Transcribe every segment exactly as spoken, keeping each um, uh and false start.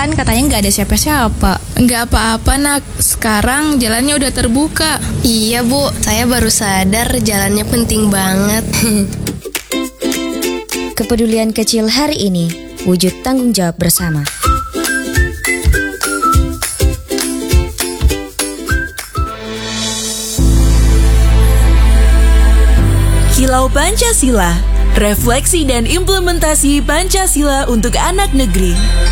kan katanya nggak ada siapa-siapa. Nggak apa-apa nak, sekarang jalannya udah terbuka. Iya bu, saya baru sadar jalannya penting banget. Kepedulian kecil hari ini, wujud tanggung jawab bersama. Kilau Pancasila, refleksi dan implementasi Pancasila untuk anak negeri.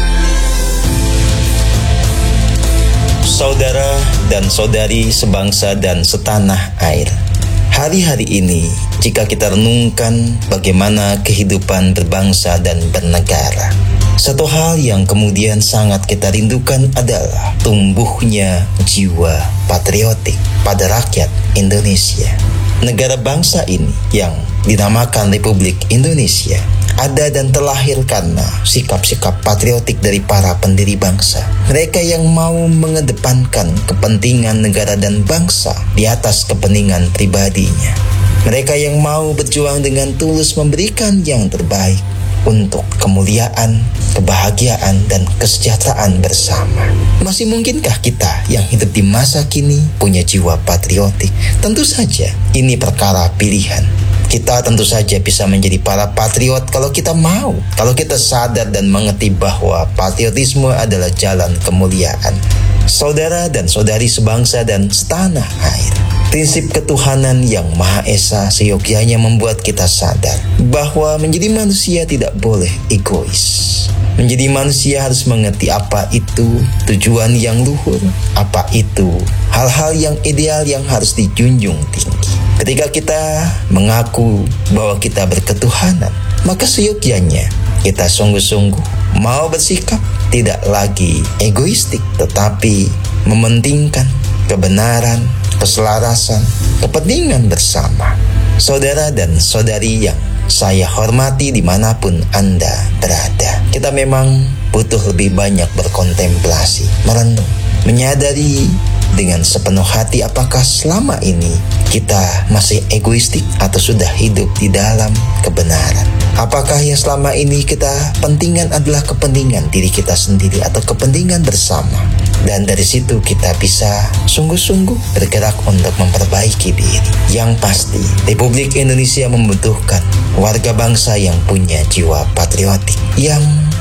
Saudara dan saudari sebangsa dan setanah air, hari-hari ini jika kita renungkan bagaimana kehidupan berbangsa dan bernegara, satu hal yang kemudian sangat kita rindukan adalah tumbuhnya jiwa patriotik pada rakyat Indonesia. Negara bangsa ini yang dinamakan Republik Indonesia ada dan terlahir karena sikap-sikap patriotik dari para pendiri bangsa. Mereka yang mau mengedepankan kepentingan negara dan bangsa di atas kepentingan pribadinya. Mereka yang mau berjuang dengan tulus memberikan yang terbaik untuk kemuliaan, kebahagiaan, dan kesejahteraan bersama. Masih mungkinkah kita yang hidup di masa kini punya jiwa patriotik? Tentu saja, ini perkara pilihan. Kita tentu saja bisa menjadi para patriot kalau kita mau, kalau kita sadar dan mengerti bahwa patriotisme adalah jalan kemuliaan. Saudara dan saudari sebangsa dan setanah air, prinsip ketuhanan yang Maha Esa seyogyanya membuat kita sadar bahwa menjadi manusia tidak boleh egois. Menjadi manusia harus mengerti apa itu tujuan yang luhur, apa itu hal-hal yang ideal yang harus dijunjung tinggi. Ketika kita mengaku bahwa kita berketuhanan, maka seyogyanya kita sungguh-sungguh mau bersikap tidak lagi egoistik, tetapi mementingkan kebenaran, keselarasan, kepentingan bersama. Saudara dan saudari yang saya hormati dimanapun Anda berada, kita memang butuh lebih banyak berkontemplasi, merenung, menyadari dengan sepenuh hati apakah selama ini kita masih egoistik atau sudah hidup di dalam kebenaran. Apakah yang selama ini kita pentingkan adalah kepentingan diri kita sendiri atau kepentingan bersama. Dan dari situ kita bisa sungguh-sungguh bergerak untuk memperbaiki diri. Yang pasti, Republik Indonesia membutuhkan warga bangsa yang punya jiwa patriotik, yang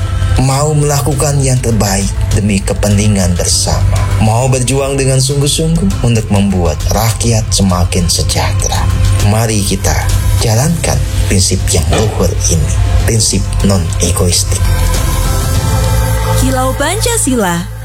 mau melakukan yang terbaik demi kepentingan bersama, mau berjuang dengan sungguh-sungguh untuk membuat rakyat semakin sejahtera. Mari kita jalankan prinsip yang luhur ini, prinsip non-egoistik. Kilau Pancasila.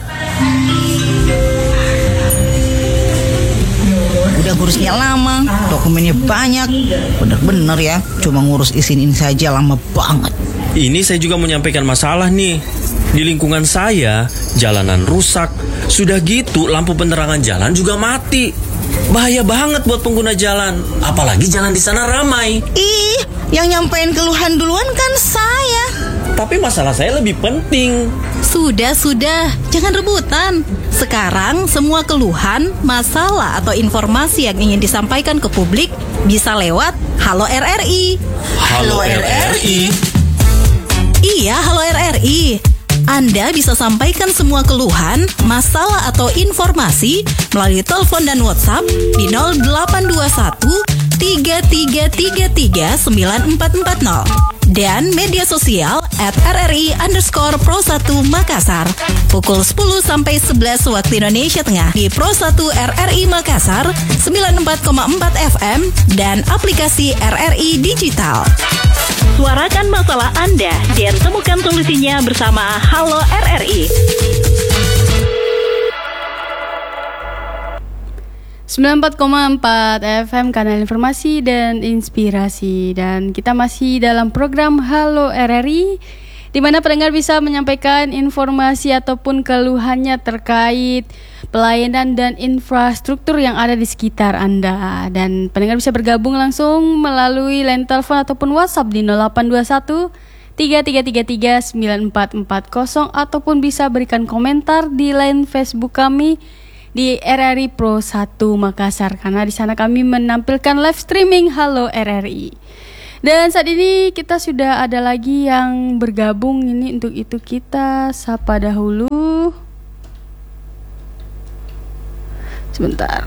Udah ngurusnya lama, dokumennya banyak, bener-bener ya, cuma ngurus izin ini saja lama banget. Ini saya juga menyampaikan masalah nih. Di lingkungan saya, jalanan rusak. Sudah gitu, lampu penerangan jalan juga mati. Bahaya banget buat pengguna jalan. Apalagi jalan di sana ramai. Ih, yang nyampein keluhan duluan kan saya. Tapi masalah saya lebih penting. Sudah, sudah, jangan rebutan. Sekarang semua keluhan, masalah atau informasi yang ingin disampaikan ke publik bisa lewat Halo R R I. Halo R R I? Iya, Halo R R I. Anda bisa sampaikan semua keluhan, masalah atau informasi melalui telepon dan WhatsApp di nol delapan dua satu tiga tiga tiga tiga sembilan empat empat nol dan media sosial at rri underscore pro satu Makassar pukul sepuluh sampai sebelas waktu Indonesia Tengah di Pro satu R R I Makassar sembilan puluh empat koma empat F M dan aplikasi R R I Digital. Suarakan masalah Anda dan temukan solusinya bersama Halo R R I. sembilan puluh empat koma empat F M, kanal informasi dan inspirasi. Dan kita masih dalam program Halo R R I, di mana pendengar bisa menyampaikan informasi ataupun keluhannya terkait pelayanan dan infrastruktur yang ada di sekitar Anda. Dan pendengar bisa bergabung langsung melalui line telepon ataupun WhatsApp di nol delapan dua satu tiga tiga tiga tiga sembilan empat empat nol ataupun bisa berikan komentar di line Facebook kami di R R I Pro satu Makassar, karena di sana kami menampilkan live streaming Halo R R I. Dan saat ini kita sudah ada lagi yang bergabung, ini untuk itu kita sapa dahulu. Sebentar.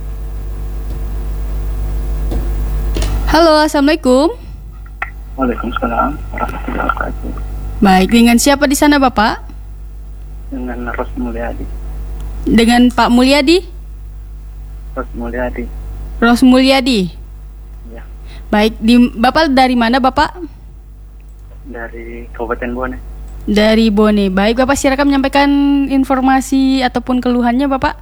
Halo, assalamualaikum. Waalaikumsalam warahmatullahi wabarakatuh. Baik, dengan siapa di sana Bapak? Dengan Ros Mulyadi. Dengan Pak Mulyadi? Ros Mulyadi. Ros Mulyadi. Ya. Baik, di Bapak dari mana Bapak? Dari Kabupaten Bone. Dari Bone. Baik, Bapak silakan menyampaikan informasi ataupun keluhannya Bapak.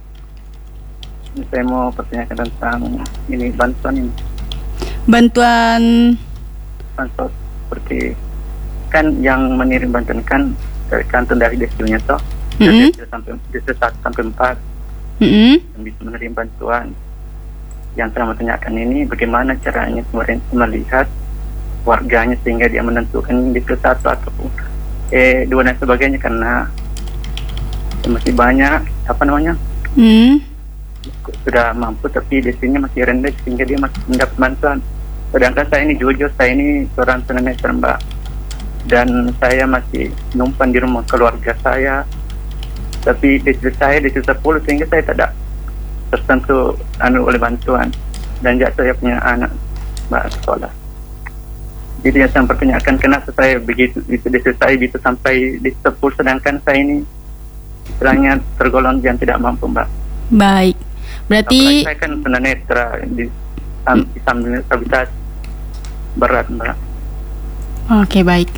Saya mau pertanyakan tentang ini bantuan ini. Bantuan Bantuan seperti kan yang mengirim bantuan kan dari kantor dari desilnya toh. Mm-hmm. Desil sampai desil satu sampai empat. Mm-hmm. Yang bisa menerima bantuan. Yang saya mau tanyakan ini bagaimana caranya kemarin melihat warganya sehingga dia menentukan desil satu ataupun eh dua dan sebagainya, karena masih banyak apa namanya Mm. sudah mampu tapi desilnya masih rendah sehingga dia masih mendapat bantuan. Sedangkan saya ini jujur, saya ini seorang tunanetra Mbak, dan saya masih numpang di rumah keluarga saya, tapi desil saya desil sepuluh sehingga saya tidak tersentuh anu oleh bantuan, dan juga saya punya anak Mbak sekolah. Jadi yang saya pertanyakan, kenapa saya begitu, itu desil saya bisa sampai di sepuluh sedangkan saya ini istilahnya tergolong yang tidak mampu Mbak. Baik, berarti apalagi saya kan tunanetra di samping disabilitas berat Mbak. Oke, baik.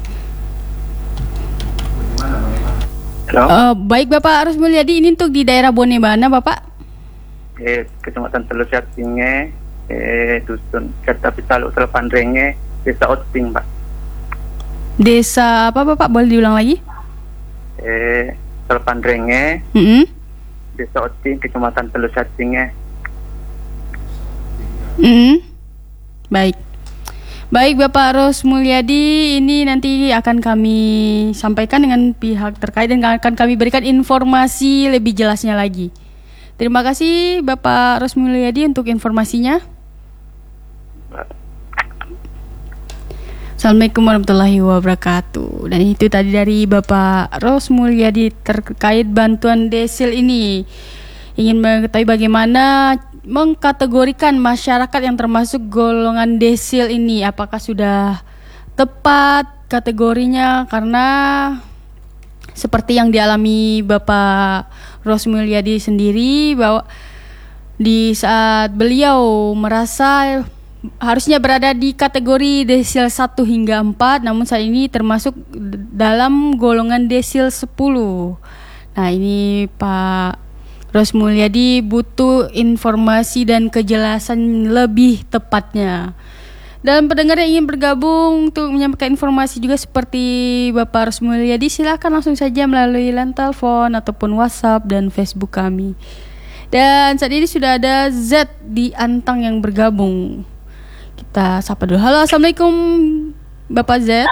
Halo. Uh, baik Bapak Ros Mulyadi, ini untuk di daerah Bone mana Bapak? Eh, Kecamatan Telusiat Singe, eh, Dusun Kertapitalu Telepandrenge, Desa Oting Mbak. Desa apa Bapak? Boleh diulang lagi? Eh, Telepandrenge, Mm-hmm. Desa Oting, Kecamatan Telusiat Singe. Mm-hmm. Baik. Baik Bapak Ros Mulyadi, ini nanti akan kami sampaikan dengan pihak terkait dan akan kami berikan informasi lebih jelasnya lagi. Terima kasih Bapak Ros Mulyadi untuk informasinya. Assalamualaikum warahmatullahi wabarakatuh. Dan itu tadi dari Bapak Ros Mulyadi terkait bantuan desil ini. Ingin mengetahui bagaimana mengkategorikan masyarakat yang termasuk golongan desil ini, apakah sudah tepat kategorinya, karena seperti yang dialami Bapak Ros Mulyadi sendiri, bahwa di saat beliau merasa harusnya berada di kategori desil satu hingga empat, namun saat ini termasuk dalam golongan desil sepuluh. Nah, ini Pak Ros Mulyadi butuh informasi dan kejelasan lebih tepatnya. Dan pendengar yang ingin bergabung untuk menyampaikan informasi juga seperti Bapak Ros Mulyadi, silakan langsung saja melalui line telepon ataupun WhatsApp dan Facebook kami. Dan saat ini sudah ada Z di Antang yang bergabung. Kita sapa dulu. Halo, assalamualaikum Bapak Z.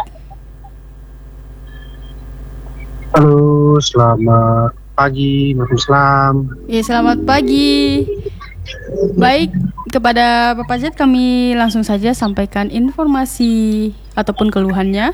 Halo, selamat pagi, Waalaikumsalam. Ya, selamat pagi. Baik, kepada Bapak Z kami langsung saja sampaikan informasi ataupun keluhannya.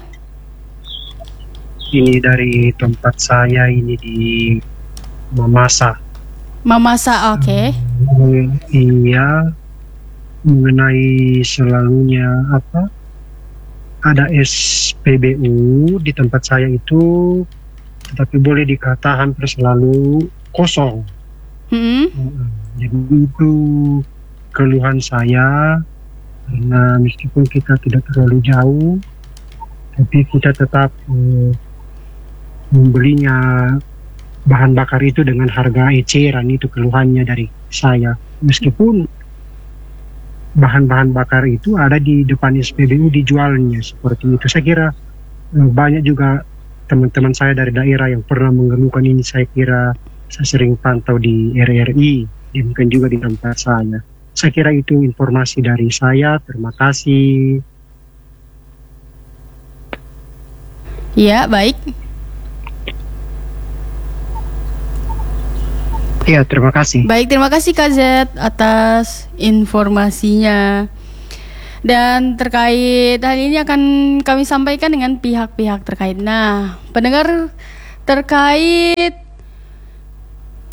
Ini dari tempat saya ini di Mamasa. Mamasa, oke. Okay. Hmm, iya, mengenai selalunya apa? Ada S P B U di tempat saya itu, tetapi boleh dikata hampir selalu kosong. Hmm. Jadi itu keluhan saya, karena meskipun kita tidak terlalu jauh, tapi kita tetap uh, membelinya bahan bakar itu dengan harga eceran. Itu keluhannya dari saya. Meskipun bahan-bahan bakar itu ada di depan S P B U dijualnya seperti itu. Saya kira uh, banyak juga teman-teman saya dari daerah yang pernah mengeluhkan ini. Saya kira saya sering pantau di R R I, mungkin juga di tempat saya. Saya kira itu informasi dari saya. Terima kasih. Ya, baik. Ya, terima kasih. Baik, terima kasih Kak Z atas informasinya. Dan terkait hal ini akan kami sampaikan dengan pihak-pihak terkait. Nah, pendengar, terkait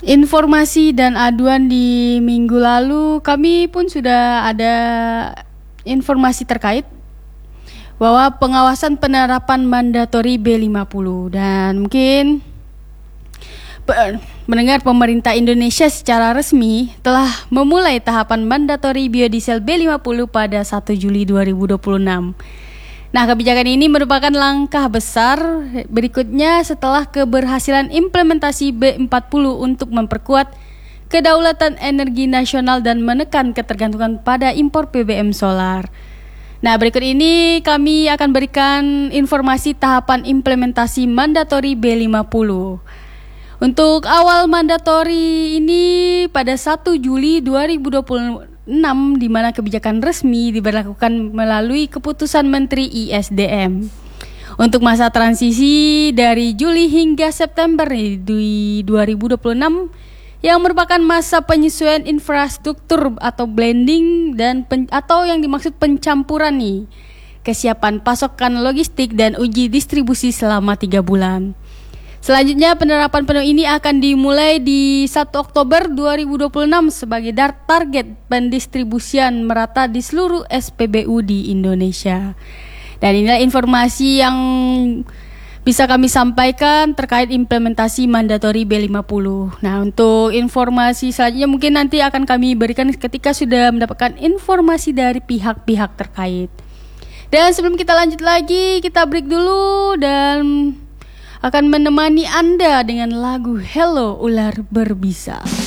informasi dan aduan di minggu lalu, kami pun sudah ada informasi terkait bahwa pengawasan penerapan mandatori B lima puluh, dan mungkin mendengar pemerintah Indonesia secara resmi telah memulai tahapan mandatori biodiesel B lima puluh pada satu Juli dua ribu dua puluh enam. Nah, kebijakan ini merupakan langkah besar berikutnya setelah keberhasilan implementasi B empat puluh untuk memperkuat kedaulatan energi nasional dan menekan ketergantungan pada impor B B M solar. Nah, berikut ini kami akan berikan informasi tahapan implementasi mandatori B lima puluh. Untuk awal mandatori ini pada satu Juli dua ribu dua puluh enam, di mana kebijakan resmi diberlakukan melalui keputusan Menteri I S D M. Untuk masa transisi dari Juli hingga September di dua ribu dua puluh enam yang merupakan masa penyesuaian infrastruktur atau blending dan pen, atau yang dimaksud pencampuran nih, kesiapan pasokan logistik dan uji distribusi selama tiga bulan. Selanjutnya penerapan penuh ini akan dimulai di satu Oktober dua ribu dua puluh enam sebagai target pendistribusian merata di seluruh S P B U di Indonesia. Dan inilah informasi yang bisa kami sampaikan terkait implementasi mandatori B lima puluh. Nah, untuk informasi selanjutnya mungkin nanti akan kami berikan ketika sudah mendapatkan informasi dari pihak-pihak terkait. Dan sebelum kita lanjut lagi, kita break dulu dan akan menemani Anda dengan lagu Hello Ular Berbisa.